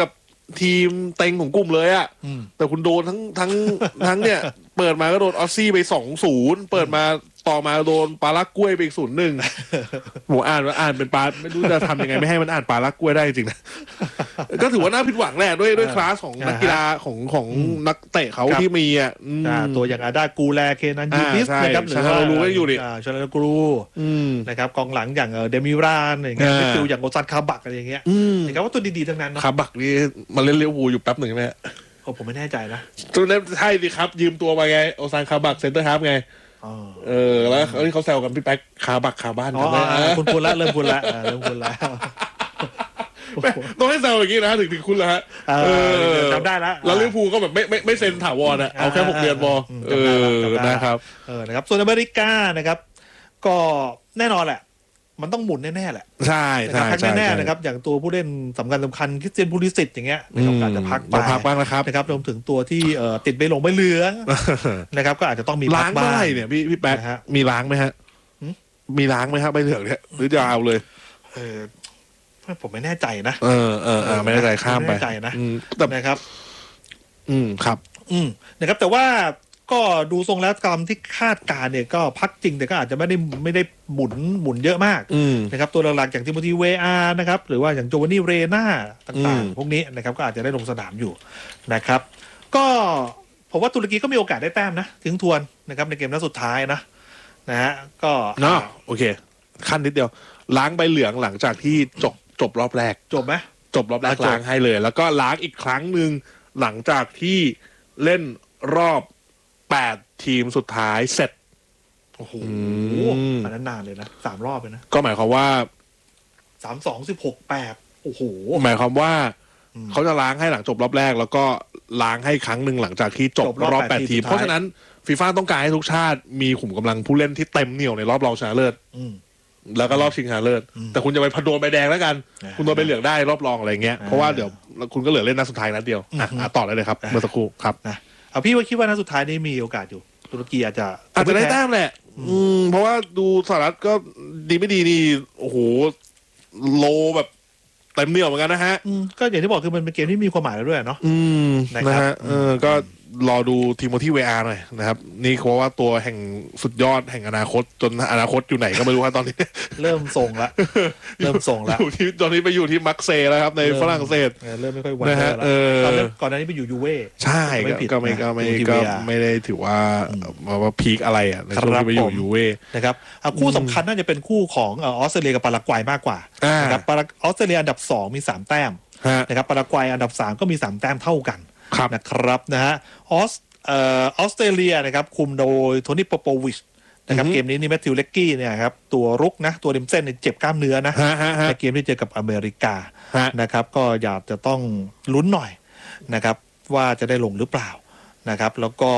Speaker 2: ทีมเต็งของกลุ่มเลยอะแต่คุณโดนทั้งเนี่ยเปิดมาก็โดนออสซี่ไป 2-0 เปิดมาต่อมาโดนปาลักกล้วยไปอีก 0-1 ผมอ่านเป็นปาไม่รู้จะทำยังไงไม่ให้มันอ่านปาลักกล้วยได้จริงนะก็ถือว่าน่าผิดหวังแหละด้วยคลาสของนักกีฬาของนักเตะเขาที่มีอ่ะ
Speaker 1: ตัวอย่างอาดากูแลเคนันยูนิสนะครับหรือว่า
Speaker 2: รู้กันอยู่ดิ
Speaker 1: ชาลากูรูนะครับกองหลังอย่างเดมิรานอย่างเงี้ยฟิลอย่างโอซันคาบักอะไรอย่างเงี้ยนะครับว่าตัวดีๆทั้งนั้น
Speaker 2: คาบักนี่มาเล่นเลี้ยววูอยู่แป๊บหนึ่งใช่ไหม
Speaker 1: ผมไม่แน่ใจนะ
Speaker 2: ตัวนั้นใช่สิครับยืมตัวมาไงโอซันคาบักเซ็นเตอร์ฮาล์ฟไงแล้วเขาแซวกันพี่แป๊กคาบักคาบ้าน
Speaker 1: กันไหมคุณละเริ่มคุณละ
Speaker 2: ต้องให้แซวอย่างนี้นะถึงคุณละฮะ
Speaker 1: จำได้
Speaker 2: แล้วลิเวอร์พูลก็แบบไม่เซ็นถาวรอ่ะเอาแค่6 เดือนพอนะครับ
Speaker 1: นะครับส่วนอเมริกานะครับก็แน่นอนแหละมันต้องหมุนแน่ๆแหละ
Speaker 2: ใช่
Speaker 1: พักแน่ๆนะครับอย่างตัวผู้เล่นสำคัญคริสเตียนพูลิสิตอย่างเงี้ยนะครับอาจจะพัก
Speaker 2: บ้าง
Speaker 1: นะครับรวมถึงตัวที่ติดใบหลงใบเหลืองนะครับก็อาจจะต้องมี
Speaker 2: ล้างบ้างเนี่ยพี่แป๊กมีล้างไหมฮะมีล้างไหมครับใบเหลืองเนี่ยหรือจะเอาเลย
Speaker 1: ผมไม่แน่ใจนะ
Speaker 2: ไม่แน่ใจข้ามไป
Speaker 1: ไม่แน่ใจนะนะครับ
Speaker 2: ครับ
Speaker 1: นะครับแต่ว่าก็ดูทรงแล้วตามที่คาดการเนี่ยก็พักจริงแต่ก็อาจจะไม่ได้หมุนเยอะมากนะครับตัวหลักๆอย่างทิโมธีเวอาร์นะครับหรือว่าอย่างโจวานี่เรน่าต่างๆพวกนี้นะครับก็อาจจะได้ลงสนามอยู่นะครับก็ผมว่าตุรกีก็มีโอกาสได้แต้มนะถึงทวนนะครับในเกมนัดสุดท้ายนะฮะก็
Speaker 2: โอเคขั้นนิดเดียวล้างใบเหลืองหลังจากที่จบรอบแรก
Speaker 1: จบไหม
Speaker 2: จบรอบแรกล้างให้เลยแล้วก็ล้างอีกครั้งหนึ่งหลังจากที่เล่นรอบ8 ทีมสุดท้ายเสร็จ
Speaker 1: โอ้โหอันนั้นนานเลยนะ3 รอบเลยนะ
Speaker 2: ก็หมายความว่า
Speaker 1: 32 16 8โอ้โห
Speaker 2: หมายความว่าเขาจะล้างให้หลังจบรอบแรกแล้วก็ล้างให้ครั้งหนึ่งหลังจากที่จบรอบ8 ทีมเพราะฉะนั้นฟีฟ่าต้องการให้ทุกชาติมีขุมกำลังผู้เล่นที่เต็มเหนี่ยวในรอบรองชนะเลิศแล้วก็รอบชิงชนะเลิศแต่คุณจะไปพโดนใบแดงแล้วกันคุณโดนใบเหลืองได้รอบรองอะไรเงี้ยเพราะว่าเดี๋ยวคุณก็เหลือเล่นนัดสุดท้ายนัดเดียวต่อได้เลยครับเมื่อสักครู่ครับ
Speaker 1: พี่ว่าคิดว่านัดสุดท้ายนี่มีโอกาสอยู่ตุรกีอาจจะ
Speaker 2: ได้แต้มแหละเพราะว่าดูสหรัฐก็ดีไม่ดีนี่โอ้โหโลแบบเต็มเหนี่ยวเหมือนกันนะฮะ
Speaker 1: ก็อย่างที่บอกคือมันเป็นเกมที่มีความหมายแล้วด้วยเนาะ
Speaker 2: นะฮะก็รอดูทิโมธีเวอาร์หน่อยนะครับนี่เพราะว่าตัวแห่งสุดยอดแห่งอนาคตจนอนาคตอยู่ไหนก็ไม่รู้ครับตอนนี้
Speaker 1: เริ่มส่งละ
Speaker 2: อยู่ที่ตอนนี้ไปอยู่ที่มักเซแล้วครับในฝรั่งเศส
Speaker 1: เริ่มไม่ค่อยวันแล้วก่อนหน้านี้ไปอยู่ยูเว่
Speaker 2: ใช่ก็ไม่ได้ถือว่าพีคอะไรอ่ะในช่วงที่ไปอยู่ยูเว่
Speaker 1: นะครับคู่สำคัญน่าจะเป็นคู่ของออสเตรเลียกับปารากวัยมากกว่านะครับออสเตรเลียอันดับ2มี3 แต้มนะครับปารากวัยอันดับ3ก็มี3 แต้มเท่ากันนะครับนะฮะออสเตรเลียนะครับคุมโดยโทนี่ โปโปวิชนะครับเกมนี้นี่แมทธิว เล็กกี้เนี่ยครับตัวรุกนะตัวริมเส้นเจ็บกล้ามเนื้อนะในเกมที่เจอกับอเมริกานะครับก็อยากจะต้องลุ้นหน่อยนะครับว่าจะได้ลงหรือเปล่านะครับแล้วก็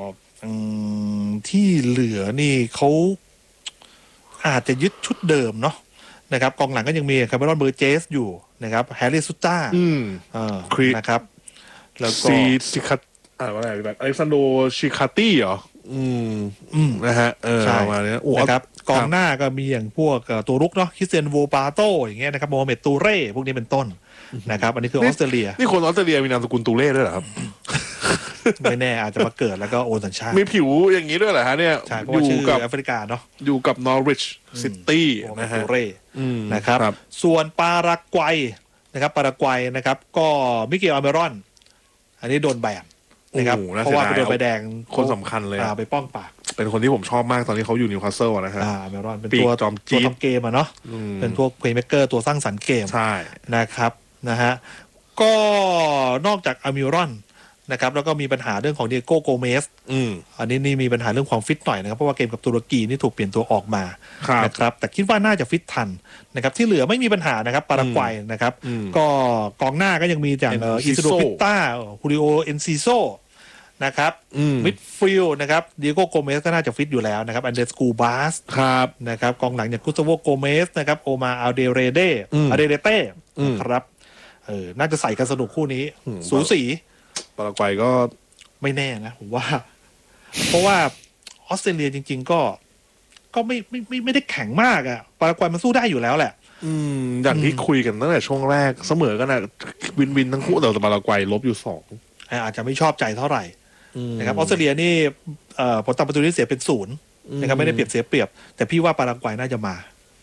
Speaker 1: ที่เหลือนี่เขาอาจจะยึดชุดเดิมเนาะนะครับกองหลังก็ยังมีคาร์เมรอนเบอร์เจสอยู่นะครับแฮร์รี่ซูต้านะครับแล้วก็
Speaker 2: ซิคัตอะไรแบบอเล็กซานโดชิคาตี้เหรอนะฮะมาเนี้ย
Speaker 1: นะครับกองหน้าก็มีอย่างพวกตัวรุกเนาะคริสเตียนโวปาโตอย่างเงี้ยนะครับโมฮัมเหม็ดตูเร่พวกนี้เป็นต้นนะครับอันนี้คือออสเตรเลีย
Speaker 2: นี่คนออสเตรเลียมีนามสกุลตูเร่ด้วยเหรอครับ
Speaker 1: ไม่แน่อาจจะมาเกิดแล้วก็โอนสัญชาติ
Speaker 2: มีผิวอย่างนี้ด้วยเหรอฮะเนี่ย
Speaker 1: อยู่กับแอฟริกาเนาะ
Speaker 2: อยู่กับนอริชซิตี้นะฮะ
Speaker 1: นะครับส่วนปารากวัยนะครับปารากวัยนะครับก็มิเกล อาเมรอนอันนี้โดนแบนนะครับเพราะว่าไปโดนใบแดง
Speaker 2: คนสำคัญเลย
Speaker 1: ไปป้องปาก
Speaker 2: เป็นคนที่ผมชอบมากตอนที่เขาอยู่นิวคาสเซิลนะฮะ
Speaker 1: อาเมรอนเป็นตัวทำเกมเนาะเป็นพวกเพลย์เมคเกอร์ตัวสร้างสรรค์เกม
Speaker 2: ใช่
Speaker 1: นะครับนะฮะก็นอกจากอาเมรอนนะครับแล้วก็มีปัญหาเรื่องของเดียโก้โกเมสอันนี้นี่มีปัญหาเรื่องความฟิตหน่อยนะครับเพราะว่าเกมกับตุรกีนี่ถูกเปลี่ยนตัวออกมานะครับแต่คิดว่าน่าจะฟิตทันนะครับที่เหลือไม่มีปัญหานะครับปารากวัยนะครับก็กองหน้าก็ยังมีอย่างอิซิโดปิต้าฮูริโอเอนซิโซนะครับมิดฟิลด์นะครับเดียโก้โกเมสก็น่าจะฟิตอยู่แล้วนะครับอันเดรสกูบาสนะครับกองหลังอย่างกุสตาโวโกเมสนะครับโอมาอัลเดเรเต้ครับน่าจะใส่กันสนุกคู่นี้สูสี
Speaker 2: ปารากวัยก็
Speaker 1: ไม่แน่นะผมว่าเพราะว่าออสเตรเลียจริงๆก็ไม่ได้แข็งมากอ่ะปารากวัยมันสู้ได้อยู่แล้วแหละ
Speaker 2: อย่างที่คุยกันตั้งแต่ช่วงแรกเสมอกันนะวินทั้งคู่แต่ปารากวัยลบอยู่2
Speaker 1: อาจจะไม่ชอบใจเท่าไหร่นะครับออสเตรเลียนี่ผลตามประตูที่เสียเป็น0นะครับไม่ได้เปรียบเสียเปรียบแต่พี่ว่าปารากวัยน่าจะมา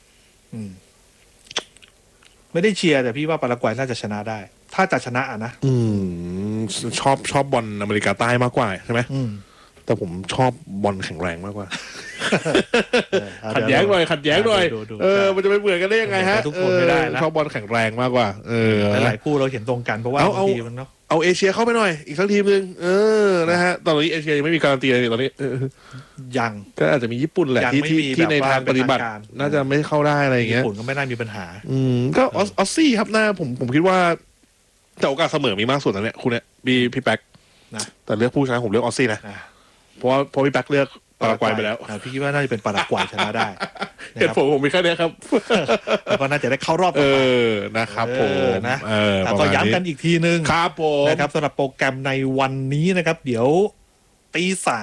Speaker 1: ไม่ได้เชียร์แต่พี่ว่าปารากวัยน่าจะชนะได้ถ้าจะชนะนะ
Speaker 2: ชอบบอลอเมริกาใต้มากกว่าใช่ไหมแต่ผมชอบบอลแข็งแรงมากกว่าขัดแย้งหน่อยมันจะไปเบื่อกันได้ยังไงฮะ
Speaker 1: ทุกคนไม่ได้นะ
Speaker 2: ชอบบอลแข็งแรงมากกว่า
Speaker 1: หลายคู่เราเห็นตรงกันเพราะว่าบางทีมันเนาะ
Speaker 2: เอาเอเชียเข้าไปหน่อยอีกสักทีมนึงนะฮะตอนนี้เอเชียยังไม่มีการันตีเลยตอนนี้
Speaker 1: ยัง
Speaker 2: ก็อาจจะมีญี่ปุ่นแหละที่ในทางปฏิบัติน่าจะไม่เข้าได้อะไรอย่างเงี้ย
Speaker 1: ญี่ปุ่นก็ไม่น่ามีปัญหา
Speaker 2: ก็ออสซี่ครับหน้าผมคิดว่าแต่โอกาสเสมอมีมากสุดนะเนี่ยคุณเนี่ยพี่แป๊กนะแต่เลือกผู้ชนะผมเลือกออสซี่นะเพราะพี่แป๊กเลือกปารากวัยไปแล้ว
Speaker 1: พี่คิดว่าน่าจะเป็นปารากวัยชนะได้
Speaker 2: เหตุผลผมมีแค่นี้ครับ
Speaker 1: แล้วก็น่าจะได้เข้ารอบ
Speaker 2: นะครับผม
Speaker 1: นะก็ย้ำกันอีกทีนึง
Speaker 2: ครับผม
Speaker 1: นะครับสำหรับโปรแกรมในวันนี้นะครับเดี๋ยวตี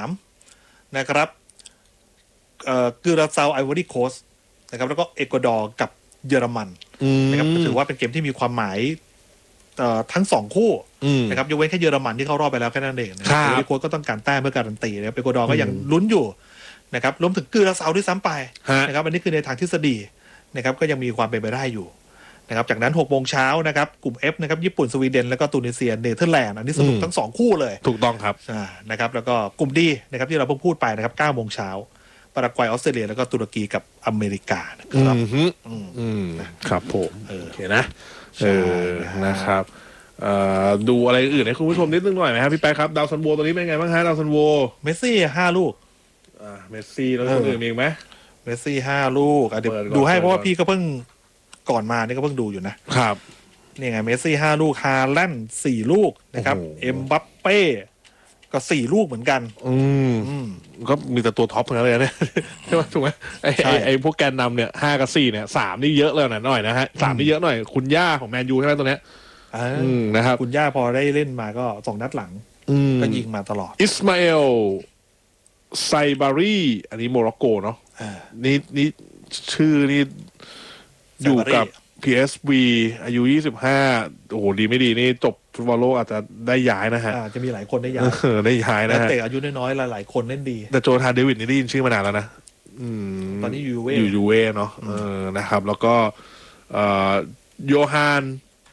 Speaker 1: 3นะครับกิราซาวไอวอรี่โคสต์นะครับแล้วก็เอกวาดอร์กับเยอรมันนะครับถือว่าเป็นเกมที่มีความหมายทั้ง2คู่นะครับยกเว้นแค่เยอรมันที่เข้ารอบไปแล้วแค่นั้นเองนะครับโค้ชก็ต้องการแต้มเพื่อการันตีนะครับเอกวาดอร์ก็ยังลุ้นอยู่นะครับรวมถึงกิราซาวด้วยซ้ำไปนะครับอันนี้คือในทางทฤษฎีนะครับก็ยังมีความเป็นไปได้อยู่นะครับจากนั้น 6 โมงเช้านะครับกลุ่ม F นะครับญี่ปุ่นสวีเดนแล้วก็ตูนิเซียเนเธอร์แลนด์อันนี้สนุกทั้ง2คู่เลย
Speaker 2: ถูกต้องครับ
Speaker 1: นะครับแล้วก็กลุ่ม D นะครับที่เราเพิ่งพูดไปนะครับ 9 โมงเช้าปารากวัยออสเตรเลียแล้วก็ตุรกีกับอเมริกานะครับ
Speaker 2: ครับผมโอเคนะนะครับดูอะไรอื่นให้คุณผู้ชมนิดนึงหน่อยไหมครับพี่แป๊กครับดาวซันโวตัวนี้เป็นไงบ้างฮะดาวซันโว
Speaker 1: เมสซี่5 ลูก
Speaker 2: เมสซี่แล้วคนอื่นมีไหม
Speaker 1: เมสซี่5 ลูกเดี๋ยวดูให้เพราะว่าพี่ก็เพิ่งก่อนมานี่ก็เพิ่งดูอยู่นะครับนี่ไงเมสซี่5 ลูกฮาแลนด์4 ลูกนะครับเอ็มบัปเป้ก็4 ลูกเหมือนกัน
Speaker 2: ก็มีแต่ตัวท็อปทั้งนั้นเลยเนี่ยใช่ไหมถูกไหมไอ้พวกแกนนำเนี่ย5 กับ 4เนี่ย3นี่เยอะเลยหน่อยนะฮะ3นี่เยอะหน่อยคุณย่าของแมนยูใช่ไหมตัวเนี้ยนะครับ
Speaker 1: คุณย่าพอได้เล่นมาก็2 นัดหลังก็ยิงมาตลอด
Speaker 2: อิสมาเอลไซบารีอันนี้โมร็อกโกเนาะนี่ชื่อนี่อยู่กับ PSV อายุ25โอ้โหดีไม่ดีนี่จบฟุตบอลโลกอาจจะได้ย้ายนะฮะ
Speaker 1: จะมีหลายคนได้ย้าย
Speaker 2: ได้ย้ายนะฮะ
Speaker 1: แต่อายุน้อยๆหลายคนเล่นดี
Speaker 2: แต่โจธาเดวิดนี่ได้ยินชื่อมานานแล้วนะ
Speaker 1: ตอนนี้อยู่
Speaker 2: ยูเว่เนาะนะครับแล้วก็โยฮาน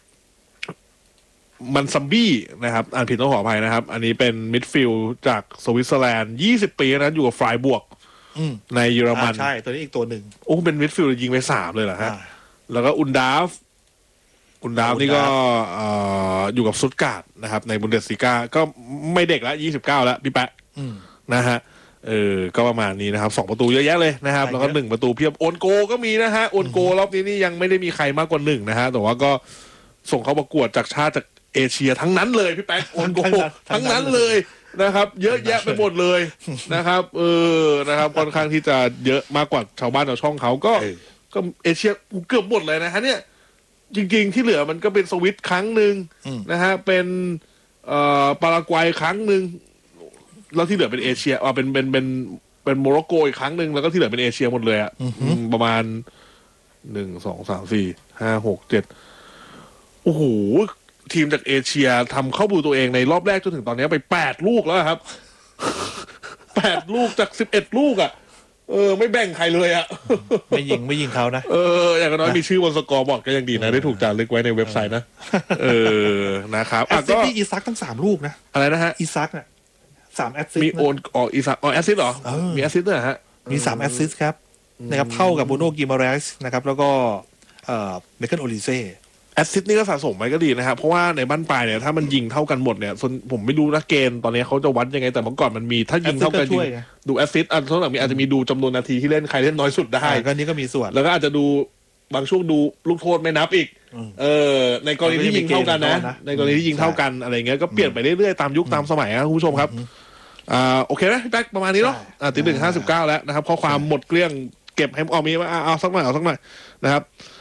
Speaker 2: มันซัมบี้นะครับอ่านผิดต้องขออภัยนะครับอันนี้เป็นมิดฟิลด์จากสวิตเซอร์แลนด์20 ปีนะอยู่กับไฟร์บวกในเยอรมัน
Speaker 1: ใช่ตัวนี้อีกตัวหนึ่ง
Speaker 2: โอ้เป็นมิดฟิลด์ยิงไป3เลยเหรอฮะแล้วก็อุนดาฟนี่ก็อยู่กับซุตการ์ดนะครับในบุนเดสลีกาก็ไม่เด็กแล้ว29แล้วพี่แปะนะฮะก็ประมาณนี้นะครับ2 ประตูเยอะแยะเลยนะครับแล้วก็1 ประตูเพียบโอนโกก็มีนะฮะโอนโกรอบนี้นี่ยังไม่ได้มีใครมากกว่า1นะฮะแต่ว่าก็ส่งเข้าประกวดจากชาติจากเอเชียทั้งนั้นเลยพี่แป๊กโอนโกทั้งนั้นเลยนะครับเยอะแยะไปหมดเลยนะครับนะครับค่อนข้างที่จะเยอะมากกว่าชาวบ้านชาวช่องเขาก็เอเชียเกือบหมดเลยนะฮะเนี่ยจริงๆที่เหลือมันก็เป็นสวิตครั้งหนึ่งนะฮะเป็นปารากวัยครั้งหนึ่งแล้วที่เหลือเป็นเอเชียเป็นโมร็อกโกอีกครั้งหนึ่งแล้วก็ที่เหลือเป็นเอเชียหมดเลยอ่ะประมาณ1 2 3 4 5 6 7โอ้โหทีมจากเอเชียทำเข้าบูตัวเองในรอบแรกจนถึงตอนนี้ไป8 ลูกแล้วครับ8 ลูกจาก11 ลูกอ่ะไม่แบ่งใครเลยอ่ะ
Speaker 1: ไม่ยิงเขานะ
Speaker 2: อย่างน้อยมีชื่อบนสกอร์บอร์ดก็ยังดีนะได้ถูกจารึกไว้ในเว็บไซต์นะนะครับ
Speaker 1: แอสซิสต์ที่อีซักทั้ง3 ลูกนะ
Speaker 2: อะไรนะฮะ
Speaker 1: อีซักอ่ะ3 แอสซิสต์
Speaker 2: มีโอนออกอีซักแอสซิสต์เหรอมีแอสซิสต์ด้วยฮะ
Speaker 1: มี3 แอสซิสต์ครับนะครับเท่ากับบูโน่กิมาเรสนะครับแล้วก็เมเคิลโอลิเซ่
Speaker 2: แอสซิสต์นี่ก็สะสมไปก็ดีนะครับเพราะว่าในบ้านปลายเนี่ยถ้ามันยิงเท่ากันหมดเนี่ยผมไม่รู้นะเกณฑ์ตอนนี้เขาจะวัดยังไงแต่เมื่อก่อนมันมีถ้ายิงเท่ากันดูแอสซิสต์อันเท่าไหร่อาจจะมีดูจำนวนนาทีที่เล่นใครเล่นน้อยสุดได้
Speaker 1: ก็นี้ก็มีส่วน
Speaker 2: แล้วก็อาจจะดูบางช่วงดูลูกโทษไม่นับอีกในกรณีที่ยิงเท่ากันนะในกรณีที่ยิงเท่ากันอะไรเงี้ยก็เปลี่ยนไปเรื่อยๆตามยุคตามสมัยนะคุณผู้ชมครับโอเคไหมพี่แป๊กประมาณนี้เนาะตี 1:59แล้วนะครับข้อความหมดเกลี้ยงเก็บให้มีว่าเอาสักหน่อยนะครับ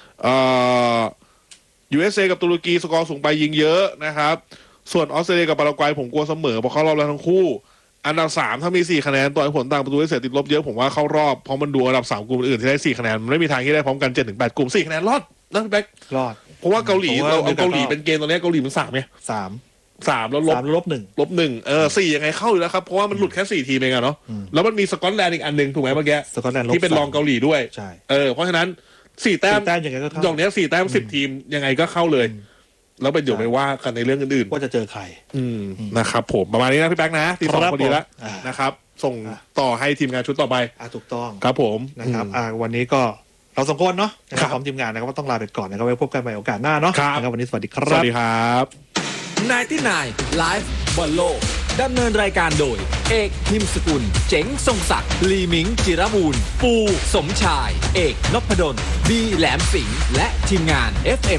Speaker 2: USA กับตุรกีสกอร์สูงไปยิงเยอะนะครับส่วนออสเตรเลียกับปารากวัยผมกลัวเสมอเพราะเขารอบแล้วทั้งคู่อันดับ3ถ้ามี4คะแนนต่อให้ผลต่างประตูได้เสียติดลบเยอะผมว่าเข้ารอบเพราะมันดูอันดับ3กลุ่มอื่นที่ได้4คะแนนมันไม่มีทางที่ได้พร้อมกัน 7-8 กลุ่ม4คะแนนรอดนะพี่แบ๊ก
Speaker 1: รอด
Speaker 2: เพราะว่าเกาหลีเราเอาเกาหลีเป็นเกณฑ์ตอนนี้เกาหลีมัน3ไง3แล้วลบ1 4ยังไงเข้าอยู่แล้วครับเพราะว่ามันหลุดแค่4ทีมเองอะเนาะแล้วมันมีสกอตแลนด์อีกอันนึงถูกไหมเมื่อกี้
Speaker 1: สกอตแลนด์
Speaker 2: ที่เป็นรองเกาหลีด้วย
Speaker 1: ใช่
Speaker 2: เพราะฉะนั้น4 แต้ม
Speaker 1: ยังไงก็เข้า
Speaker 2: อย่างเนี้ย4 แต้ม10 ทีมยังไงก็เข้าเลยแล้วไปเดี๋ยวไปว่ากันในเรื่องอื่น
Speaker 1: ๆว่าจะเจอใคร
Speaker 2: นะครับผมประมาณนี้นะพี่แป๊กนะที่2พอดีแล้วนะครับส่งต่อให้ทีมงานชุดต่อไป
Speaker 1: ถูกต้อง
Speaker 2: ครับผม
Speaker 1: นะครับวันนี้ก็เรา2 คนเนาะนะครับพร้อมทีมงานนะครับก็ต้องลาไปก่อนนะครับไว้พบกันใหม่โอกาสหน้าเนาะนะครับวันนี้สวัสดีครับ
Speaker 2: สวัสดีครับ
Speaker 3: 99 Live บอลโลกดำเนินรายการโดยเอกพิมพ์สกุลเจ๋งทรงศักดิ์ลีมิงจิรบูรณ์ปูสมชายเอกนพดลบีแหลมสิงห์และทีมงาน FM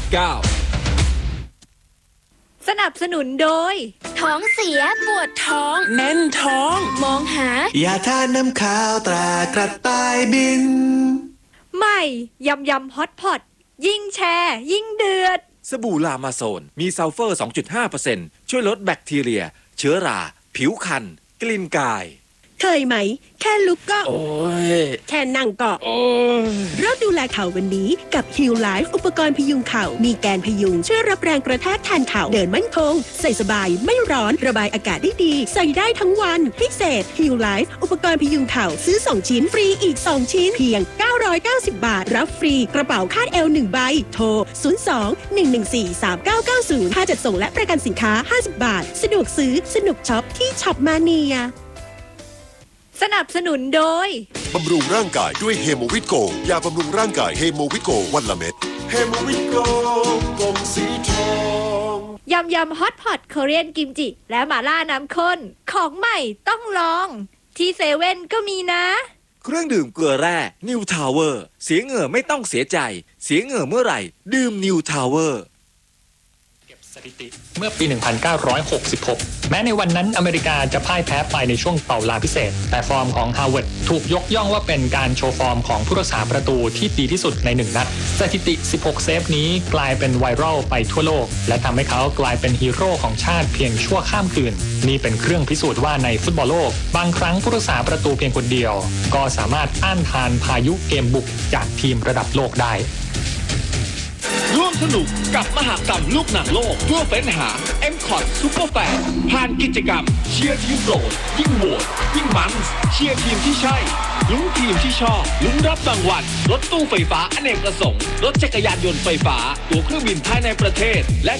Speaker 3: 99
Speaker 8: สนับสนุนโดยท้องเสียปวดท้องแน่นท้องมองหาย
Speaker 9: าทาน้ำขาวตรากระต่ายบิน
Speaker 8: ใหม่ยำฮอตพอตยิ่งแชร์ยิ่งเดือด
Speaker 3: สบู่ลามาโซนมีซัลเฟอร์ 2.5% ช่วยลดแบคทีเรียเชื้อราผิวคันกลิ่นกาย
Speaker 10: เคยไหมแค่ลุกก็
Speaker 3: โอ้ย
Speaker 10: แค่นั่งก็
Speaker 3: โอ้ย
Speaker 10: เริ่มดูแลเข่าวันนี้กับ Heal Life อุปกรณ์พยุงเข่ามีแกนพยุงช่วยรับแรงกระแทกแทนเข่าเดินมั่นคงใส่สบายไม่ร้อนระบายอากาศได้ดีใส่ได้ทั้งวันพิเศษ Heal Life อุปกรณ์พยุงเข่าซื้อ2ชิ้นฟรีอีก2ชิ้นเพียง990 บาทรับฟรีกระเป๋าคาดเอว1ใบโทร02-114-3990ค่าจัดส่งและประกันสินค้า50 บาทสะดวกซื้อสนุกช็อปที่ช็อปมาเนีย
Speaker 8: สนับสนุนโดย
Speaker 11: บำรุงร่างกายด้วยเฮโมวิตโกยาบำรุงร่างกายเฮโมวิตโกวันละเม็ดเฮโมวิตโกกลมสีทอง
Speaker 8: ยำฮอตพอตโคเรียนกิมจิและหม่าล่าน้ำข้นของใหม่ต้องลองที่เซเว่นก็มีนะ
Speaker 3: เครื่องดื่มเกลือแร่นิวทาวเวอร์เสียเหงื่อไม่ต้องเสียใจเสียเหงื่อเมื่อไหร่ดื่มนิวทาวเวอร์
Speaker 4: สถิติเมื่อปี 1966 แม้ในวันนั้นอเมริกาจะพ่ายแพ้ไปในช่วงเป่าลาพิเศษแต่ฟอร์มของฮาวเวิร์ดถูกยกย่องว่าเป็นการโชว์ฟอร์มของผู้รักษาประตูที่ดีที่สุดใน1นัดสถิติ16เซฟนี้กลายเป็นไวรัลไปทั่วโลกและทำให้เขากลายเป็นฮีโร่ของชาติเพียงชั่วข้ามคืนนี่เป็นเครื่องพิสูจน์ว่าในฟุตบอลโลกบางครั้งผู้รักษาประตูเพียงคนเดียวก็สามารถต้านทานพายุเกมบุกจากทีมระดับโลกได้
Speaker 3: ร่วมสนุกกับมหกรรมลูกหนังโลกเพื่อเฟ้นหา M-Cot Super Fan ผ่านกิจกรรมเชียร์ทีมโปรดยิ่งโหวตยิ่งมันเชียร์ทีมที่ใช่ลุ้นทีมที่ชอบลุ้นรับรางวัลรถตู้ไฟฟ้าอเนกประสงค์รถจักรยานยนต์ไฟฟ้าตั๋วเครื่องบินภายในประเทศและ